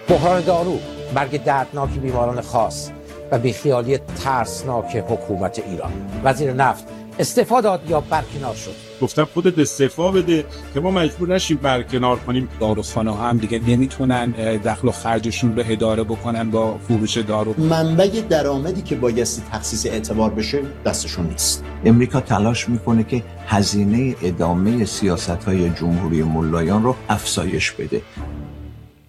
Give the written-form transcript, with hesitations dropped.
بحران دارو، مرگ دردناک بیماران خاص و بیخیالی ترسناک حکومت ایران. وزیر نفت استعفا داد یا برکنار شد؟ گفتم خودت استعفا بده که ما مجبور نشیم برکنار کنیم. داروخانه ها هم دیگه نمیتونن دخل و خرجشون رو اداره بکنن با فروش دارو. منبع درآمدی که بایستی تخصیص اعتبار بشه دستشون نیست. امریکا تلاش میکنه که هزینه ادامه سیاست‌های جمهوری ملایان رو افزایش بده.